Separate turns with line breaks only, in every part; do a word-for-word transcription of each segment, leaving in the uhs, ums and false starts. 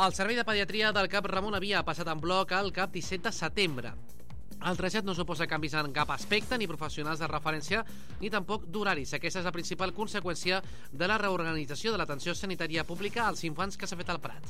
El servei de pediatria del CAP Ramon Havia ha passat en bloc al CAP disset de setembre. El trasllat no suposa canvis en cap aspecte, ni professionals de referència, ni tampoc d'horaris. Aquesta és la principal conseqüència de la reorganització de l'atenció sanitària pública als infants que s'ha fet al Prat.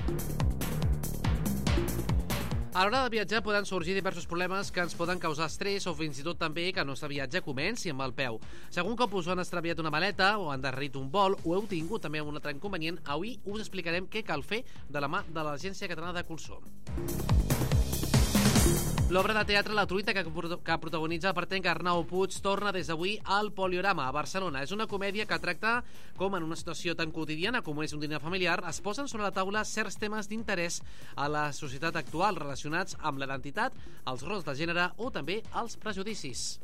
A l'hora de viatjar poden sorgir diversos problemes que ens poden causar estrès o fins i tot també que el nostre viatge comenci amb el peu. Segon cop us han extraviat una maleta o han endarrerit un vol o heu tingut també un altre inconvenient, avui us explicarem què cal fer de la mà de l'Agència Catalana de Consum. L'obra de teatre La Truita, que, que protagonitza el partenc Arnau Puig, torna des d'avui al Poliorama, a Barcelona. És una comèdia que tracta com en una situació tan quotidiana com és un dinar familiar es posen sobre la taula certs temes d'interès a la societat actual relacionats amb l'identitat, els rols de gènere o també els prejudicis.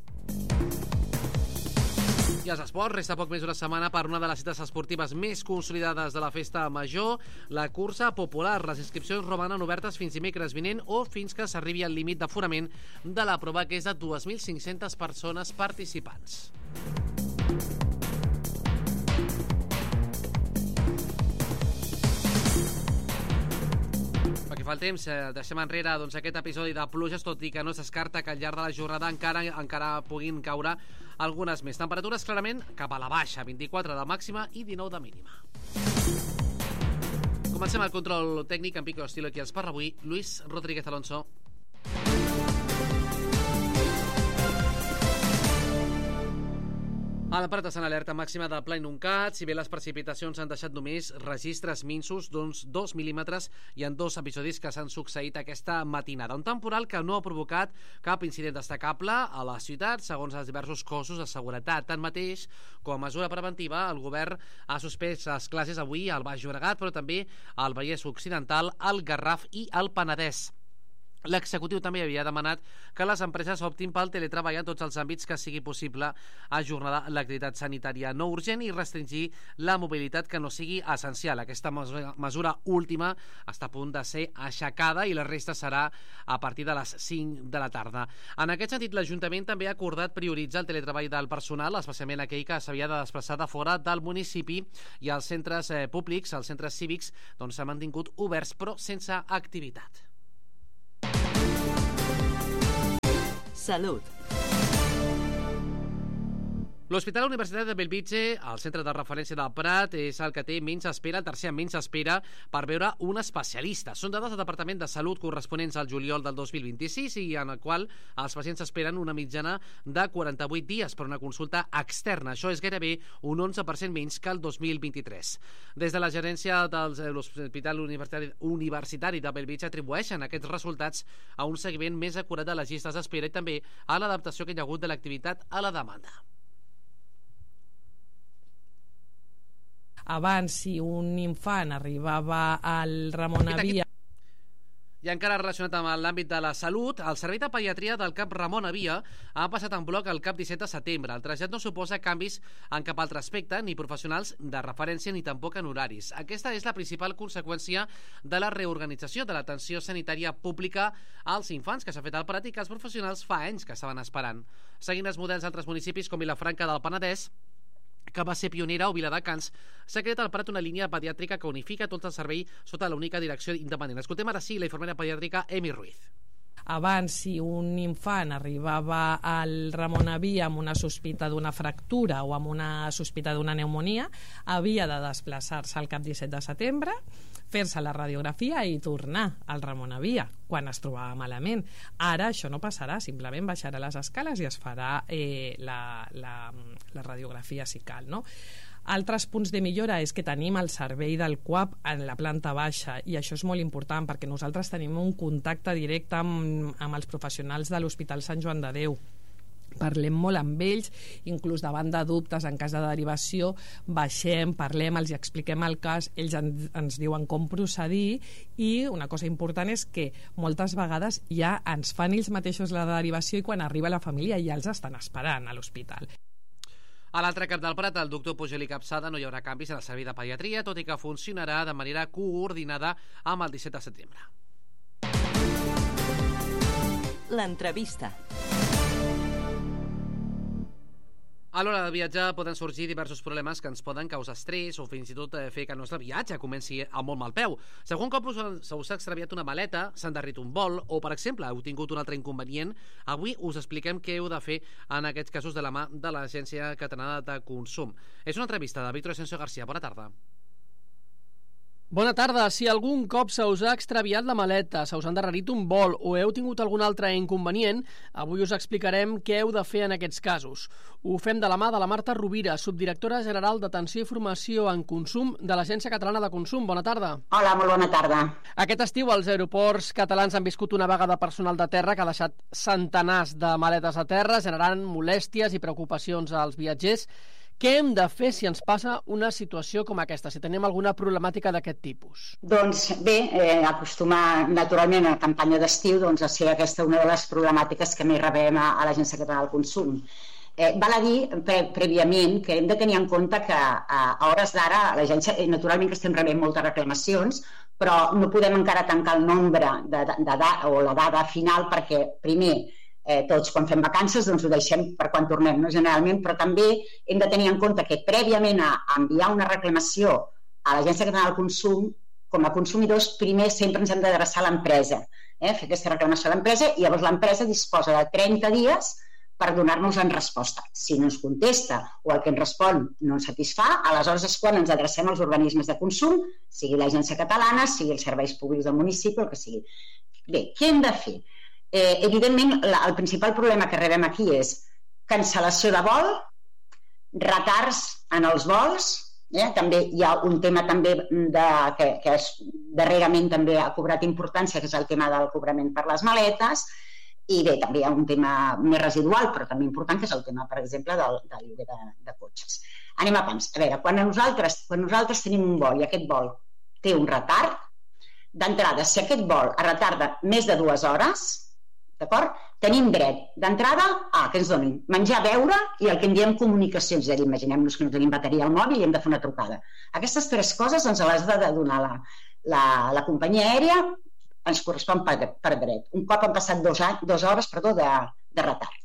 I als esports, resta poc més d'una setmana per una de les cites esportives més consolidades de la festa major, la cursa popular. Les inscripcions romanen obertes fins dimecres vinent o fins que s'arribi al límit d'aforament de la prova, que és de dos mil cinc-centes persones participants. Pel que fa el temps, deixem enrere doncs, aquest episodi de pluges, tot i que no es descarta que al llarg de la jornada encara encara puguin caure algunes més. Temperatures clarament cap a la baixa, vint-i-quatre de màxima i dinou de mínima. Comencem el control tècnic en Pico Estilo, aquí els parla avui Luis Rodríguez Alonso. A la Prat estan alerta màxima de ple inundat, si bé les precipitacions han deixat només registres minsos d'uns dos mil·límetres i en dos episodis que s'han succeït aquesta matinada. Un temporal que no ha provocat cap incident destacable a la ciutat, segons els diversos cossos de seguretat. Tanmateix, com a mesura preventiva, el govern ha suspès les classes avui al Baix Llobregat, però també al Vallès Occidental, al Garraf i al Penedès. L'executiu també havia demanat que les empreses optin pel teletreball en tots els àmbits que sigui possible ajornar l'activitat sanitària no urgent i restringir la mobilitat que no sigui essencial. Aquesta mesura última està a punt de ser aixecada i la resta serà a partir de les cinc de la tarda. En aquest sentit, l'Ajuntament també ha acordat prioritzar el teletreball del personal, especialment aquell que s'havia de desplaçar de fora del municipi, i els centres eh, públics, els centres cívics, doncs s'han mantingut oberts però sense activitat.
Salut.
L'Hospital Universitari de Bellvitge, el centre de referència del Prat, és el que té menys espera, el tercer menys espera per veure un especialista. Són dades del Departament de Salut corresponents al juliol del dos mil vint-i-sis i en el qual els pacients esperen una mitjana de quaranta-vuit dies per una consulta externa. Això és gairebé un onze per cent menys que el dos mil vint-i-tres. Des de la gerència de l'Hospital Universitari, Universitari de Bellvitge atribueixen aquests resultats a un seguiment més acurat de les llistes d'espera i també a l'adaptació que hi ha hagut de l'activitat a la demanda.
Abans, si un infant arribava al Ramon Havia...
I encara relacionat amb l'àmbit de la salut, el servei de pediatria del CAP Ramon Havia ha passat en bloc al CAP disset de setembre. El trasllat no suposa canvis en cap altre aspecte, ni professionals de referència ni tampoc en horaris. Aquesta és la principal conseqüència de la reorganització de l'atenció sanitària pública als infants que s'ha fet al Prat i que els professionals fa anys que estaven esperant. Seguint els models d'altres municipis com Vilafranca del Penedès, que va ser pionera, o Viladecans, s'ha creat al Prat una línia pediàtrica que unifica tot el servei sota l'única direcció independent. Escoltem ara sí la infermera pediàtrica Emi Ruiz.
Abans, si un infant arribava al Ramon Havia amb una sospita d'una fractura o amb una sospita d'una pneumonia, havia de desplaçar-se al CAP disset de setembre, fer-se la radiografia i tornar al Ramon Havia quan es trobava malament. Ara això no passarà, simplement baixarà les escales i es farà eh, la, la, la radiografia si cal, no? Altres punts de millora és que tenim el servei del C U A P en la planta baixa i això és molt important perquè nosaltres tenim un contacte directe amb, amb els professionals de l'Hospital Sant Joan de Déu. Parlem molt amb ells, inclús davant de dubtes en cas de derivació baixem, parlem, els expliquem el cas, ells en, ens diuen com procedir i una cosa important és que moltes vegades ja ens fan ells mateixos la derivació i quan arriba la família ja els estan esperant a l'hospital.
A l'altre cap del Prat, el doctor Pujol i Capçada, no hi haurà canvis en el servei de pediatria, tot i que funcionarà de manera coordinada amb el disset de setembre.
L'entrevista.
A l'hora de viatjar poden sorgir diversos problemes que ens poden causar estrès o fins i tot fer que el nostre viatge comenci a molt mal peu. Si algun cop se us ha extraviat una maleta, s'ha endarrit un vol o, per exemple, heu tingut un altre inconvenient, avui us expliquem què heu de fer en aquests casos de la mà de l'Agència Catalana de Consum. És una entrevista de Víctor Asensio García. Bona tarda.
Bona tarda. Si algun cop se us ha extraviat la maleta, se us ha endarrerit un vol o heu tingut algun altre inconvenient, avui us explicarem què heu de fer en aquests casos. Ho fem de la mà de la Marta Rovira, subdirectora general d'Atenció i Formació en Consum de l'Agència Catalana de Consum. Bona tarda.
Hola, molt bona tarda.
Aquest estiu els aeroports catalans han viscut una vaga de personal de terra que ha deixat centenars de maletes a terra, generant molèsties i preocupacions als viatgers. Què hem de fer si ens passa una situació com aquesta, si tenim alguna problemàtica d'aquest tipus?
Doncs bé, eh, acostumar naturalment a la campanya d'estiu doncs, a ser aquesta una de les problemàtiques que més rebem a, a l'Agència Catalana del Consum. Eh, val a dir pre prèviament que hem de tenir en compte que a, a hores d'ara l'agència, eh, naturalment que estem rebent moltes reclamacions, però no podem encara tancar el nombre de, de, de, de, o la dada final perquè, primer, Eh, tots quan fem vacances doncs ho deixem per quan tornem, no? Generalment, però també hem de tenir en compte que prèviament a enviar una reclamació a l'Agència Catalana del Consum, com a consumidors, primer sempre ens hem d'adreçar a l'empresa, eh? fer aquesta reclamació a l'empresa i llavors l'empresa disposa de trenta dies per donar-nos en resposta. Si no ens contesta o el que ens respon no ens satisfà, aleshores és quan ens adrecem als organismes de consum, sigui l'Agència Catalana, sigui els serveis públics del municipi, el que sigui. Bé, què hem de fer? Eh, evidentment, la, el principal problema que rebem aquí és cancel·lació de vol, retards en els vols, eh? També hi ha un tema també de, que, que és, darrerament també ha cobrat importància, que és el tema del cobrament per les maletes, i bé, també hi ha un tema més residual, però també important, que és el tema, per exemple, del, del lloguer de, de cotxes. Anem a pams. A veure, quan nosaltres, quan nosaltres tenim un vol i aquest vol té un retard, d'entrada, si aquest vol es retarda més de dues hores, d'acord? Tenim dret d'entrada a que ens donin menjar, beure i el que en diem comunicacions, és a dir, imaginem-nos que no tenim bateria al mòbil i hem de fer una trucada. Aquestes tres coses ens les ha de donar la, la, la companyia aèria, ens correspon per, per dret. Un cop han passat dos, dues hores perdó, de, de retard.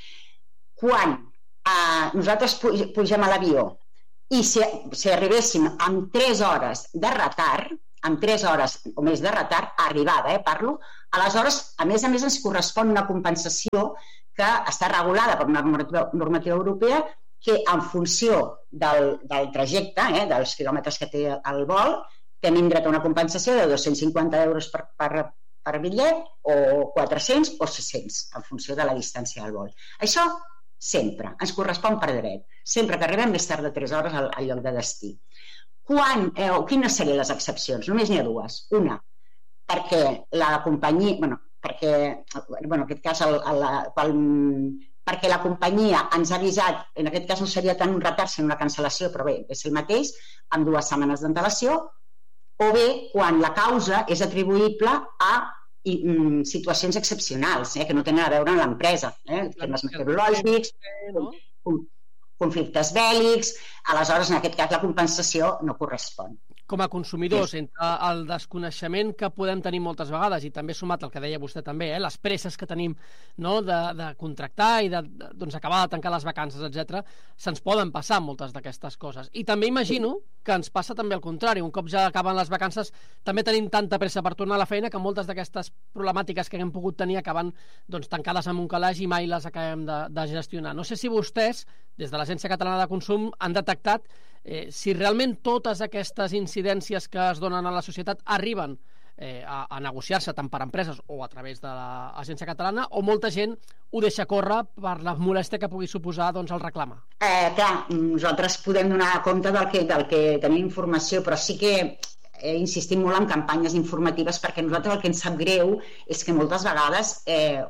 Quan eh, nosaltres pugem a l'avió i si, si arribéssim amb tres hores de retard, amb tres hores o més de retard, arribada, eh, parlo, aleshores, a més a més, ens correspon una compensació que està regulada per una normativa europea que, en funció del, del trajecte, eh, dels quilòmetres que té el vol, tenim dret a una compensació de dos-cents cinquanta euros per, per, per bitllet o quatre-cents o sis-cents, en funció de la distància del vol. Això sempre ens correspon per dret, sempre que arribem més tard de tres hores al, al lloc de destí. Quan, eh, quines serien les excepcions? Només n'hi ha dues. Una, perquè la companyia, bueno, perquè, bueno, en aquest cas, el, el, el, perquè la companyia ens ha avisat, en aquest cas no seria tant un retard, sinó una cancel·lació, però bé, és el mateix, amb dues setmanes d'antelació, o bé quan la causa és atribuïble a i, mm, situacions excepcionals, eh, que no tenen a veure amb l'empresa, eh, temes meteorològics, no? conflictes bèl·lics, aleshores en aquest cas la compensació no correspon.
Com a consumidors, entre el desconeixement que podem tenir moltes vegades i també sumat al que deia vostè també, eh, les presses que tenim, no, de, de contractar i de, de, doncs, acabar de tancar les vacances, etcètera, se'ns poden passar moltes d'aquestes coses. I també imagino que ens passa també al contrari. Un cop ja acaben les vacances també tenim tanta pressa per tornar a la feina que moltes d'aquestes problemàtiques que hem pogut tenir acaben doncs, tancades en un calaix i mai les acabem de, de gestionar. No sé si vostès, des de l'Agència Catalana de Consum, han detectat eh, si realment totes aquestes incidències que es donen a la societat arriben eh, a, a negociar-se tant per empreses o a través de l'Agència Catalana, o molta gent ho deixa córrer per la molèstia que pugui suposar doncs, el reclama.
Eh, clar, nosaltres podem donar compte del que, del que tenim informació, però sí que eh, insistim molt en campanyes informatives perquè nosaltres el que ens sap greu és que moltes vegades eh,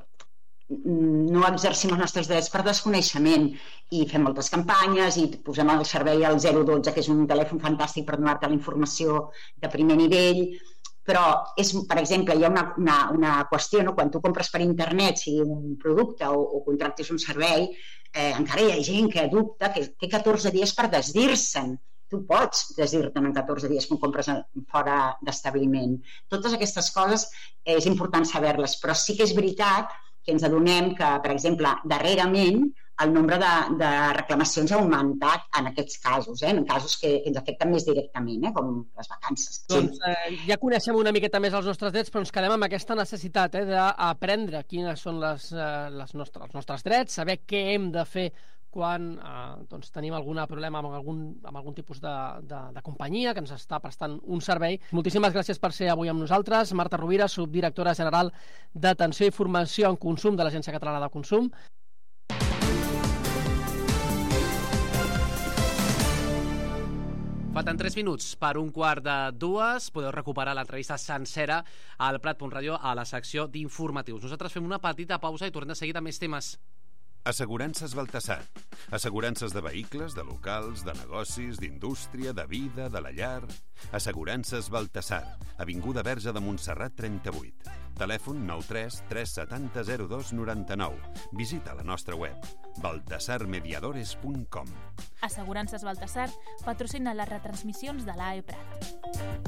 no exercim els nostres drets per desconeixement i fem moltes campanyes i posem al servei el zero dotze, que és un telèfon fantàstic per donar-te la informació de primer nivell, però és, per exemple, hi ha una, una, una qüestió, no? Quan tu compres per internet, sigui un producte o, o contractes un servei, eh, encara hi ha gent que dubta que té catorze dies per desdir-se'n. Tu pots desdir-te'n en catorze dies quan compres fora d'establiment. Totes aquestes coses és important saber-les, però sí que és veritat que ens adonem que, per exemple, darrerament el nombre de, de reclamacions ha augmentat en aquests casos, eh? En casos que, que ens afecten més directament, eh? Com les vacances.
Doncs eh, ja coneixem una miqueta més els nostres drets, però ens quedem amb aquesta necessitat eh, d'aprendre quines són les, eh, les nostres, els nostres drets, saber què hem de fer quan eh, doncs, tenim algun problema amb algun, amb algun tipus de, de, de companyia que ens està prestant un servei. Moltíssimes gràcies per ser avui amb nosaltres. Marta Rovira, subdirectora general d'Atenció i Formació en Consum de l'Agència Catalana de Consum.
Falten tres minuts per un quart de dues. Podeu recuperar l'entrevista sencera al Prat punt ràdio a la secció d'informatius. Nosaltres fem una petita pausa i tornem de seguida amb més temes.
Assegurances Baltasar. Assegurances de vehicles, de locals, de negocis, d'indústria, de vida, de la llar. Assegurances Baltasar. Avinguda Verge de Montserrat trenta-vuit. Telèfon nou tres tres set zero zero dos nou nou. Visita la nostra web baltasar mediadores punt com.
Assegurances Baltasar patrocina les retransmissions de l'A E Prat.